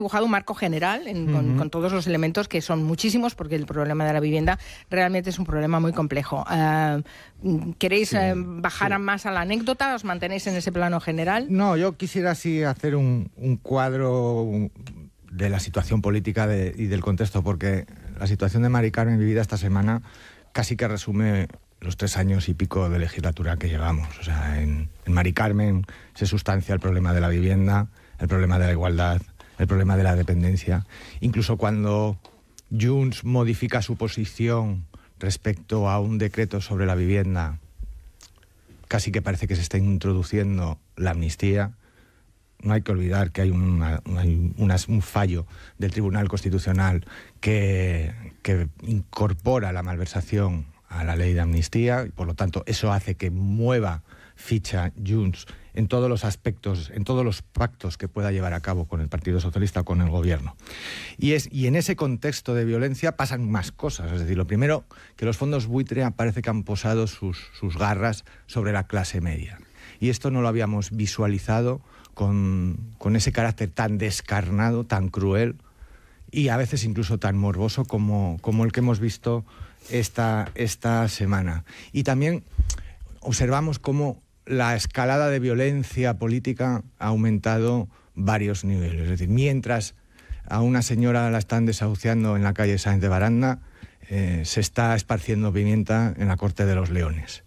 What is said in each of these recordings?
dibujado un marco general con todos los elementos, que son muchísimos, porque el problema de la vivienda realmente es un problema muy complejo. ¿Queréis bajar más a la anécdota? ¿Os mantenéis en ese plano general? No, yo quisiera sí hacer un cuadro de la situación política y del contexto, porque la situación de Mari Carmen vivida esta semana casi que resume los 3 años y pico de legislatura que llevamos. O sea, en Mari Carmen se sustancia el problema de la vivienda, el problema de la igualdad, el problema de la dependencia. Incluso cuando Junts modifica su posición respecto a un decreto sobre la vivienda, casi que parece que se está introduciendo la amnistía. No hay que olvidar que hay un fallo del Tribunal Constitucional que incorpora la malversación a la ley de amnistía, y por lo tanto eso hace que mueva ficha Junts en todos los aspectos, en todos los pactos que pueda llevar a cabo con el Partido Socialista o con el Gobierno. Y en ese contexto de violencia pasan más cosas. Es decir, lo primero, que los fondos buitre parece que han posado sus garras sobre la clase media. Y esto no lo habíamos visualizado con ese carácter tan descarnado, tan cruel y a veces incluso tan morboso como el que hemos visto esta semana. Y también observamos cómo la escalada de violencia política ha aumentado varios niveles. Es decir, mientras a una señora la están desahuciando en la calle Sáenz de Baranda, se está esparciendo pimienta en la Corte de los Leones.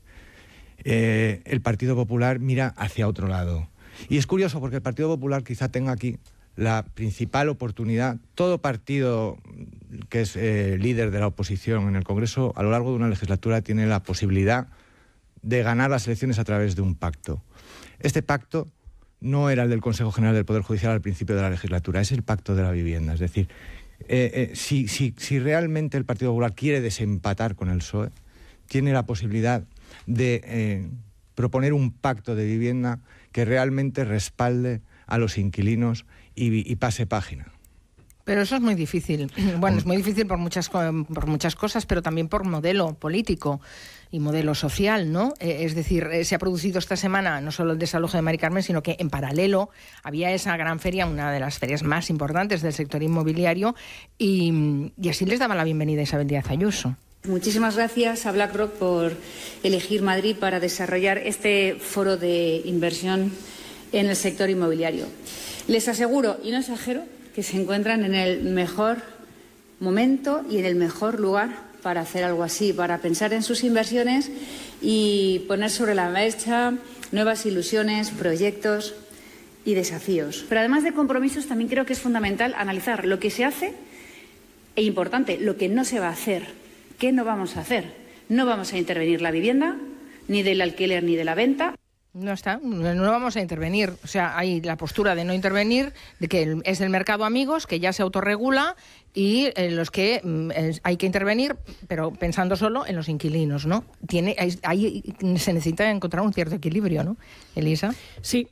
El Partido Popular mira hacia otro lado. Y es curioso porque el Partido Popular quizá tenga aquí la principal oportunidad. Todo partido que es líder de la oposición en el Congreso a lo largo de una legislatura tiene la posibilidad de ganar las elecciones a través de un pacto. Este pacto no era el del Consejo General del Poder Judicial al principio de la legislatura, es el pacto de la vivienda. Es decir, si realmente el Partido Popular quiere desempatar con el PSOE, tiene la posibilidad de proponer un pacto de vivienda que realmente respalde a los inquilinos y pase página. Pero eso es muy difícil. Bueno, es muy difícil por muchas cosas, pero también por modelo político y modelo social, ¿no? Es decir, se ha producido esta semana no solo el desalojo de Mari Carmen, sino que en paralelo había esa gran feria, una de las ferias más importantes del sector inmobiliario, y así les daba la bienvenida a Isabel Díaz Ayuso. Muchísimas gracias a BlackRock por elegir Madrid para desarrollar este foro de inversión en el sector inmobiliario. Les aseguro, y no exagero, que se encuentran en el mejor momento y en el mejor lugar para hacer algo así, para pensar en sus inversiones y poner sobre la mesa nuevas ilusiones, proyectos y desafíos. Pero además de compromisos, también creo que es fundamental analizar lo que se hace e importante, lo que no se va a hacer. ¿Qué no vamos a hacer? No vamos a intervenir la vivienda, ni del alquiler ni de la venta. No vamos a intervenir. O sea, hay la postura de no intervenir, de que es el mercado, amigos, que ya se autorregula, y los que hay que intervenir, pero pensando solo en los inquilinos, ¿no? Se necesita encontrar un cierto equilibrio, ¿no, Elisa? Sí,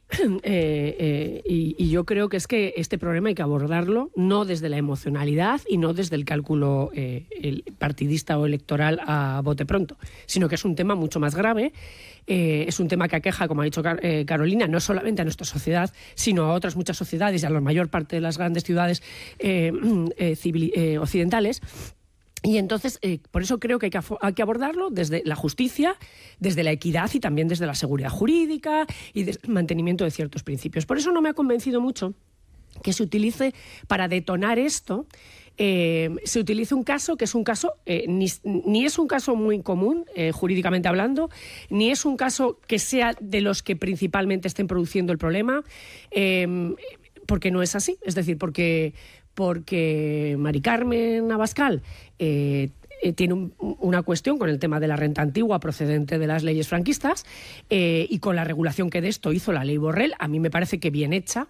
y yo creo que es que este problema hay que abordarlo no desde la emocionalidad y no desde el cálculo el partidista o electoral a bote pronto, sino que es un tema mucho más grave. Es un tema que aqueja, como ha dicho Carolina, no solamente a nuestra sociedad, sino a otras muchas sociedades y a la mayor parte de las grandes ciudades occidentales. Y entonces, por eso creo que hay que abordarlo desde la justicia, desde la equidad y también desde la seguridad jurídica y desde el mantenimiento de ciertos principios. Por eso no me ha convencido mucho que se utilice para detonar esto. Se utiliza un caso que es un caso, ni es un caso muy común, jurídicamente hablando, ni es un caso que sea de los que principalmente estén produciendo el problema, porque no es así. Es decir, porque Mari Carmen Abascal tiene una cuestión con el tema de la renta antigua procedente de las leyes franquistas, y con la regulación que de esto hizo la ley Borrell, a mí me parece que bien hecha,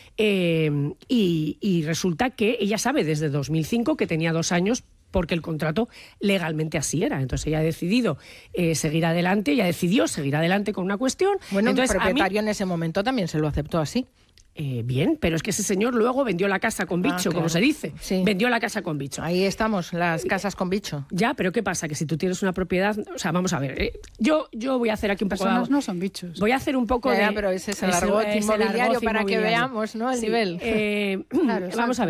y resulta que ella sabe desde 2005 que tenía 2 años porque el contrato legalmente así era. Entonces ella ha decidido seguir adelante, ella decidió seguir adelante con una cuestión. Bueno, entonces, el propietario en ese momento también se lo aceptó así. Bien, pero es que ese señor luego vendió la casa con bicho, claro, como se dice. Sí. Vendió la casa con bicho. Ahí estamos, las casas con bicho. Ya, pero ¿qué pasa? Que si tú tienes una propiedad... O sea, vamos a ver. Yo voy a hacer aquí un poco... Personas no son bichos. Voy a hacer un poco pero ese es el argot inmobiliario para que veamos, ¿no? El nivel. Claro, vamos a ver.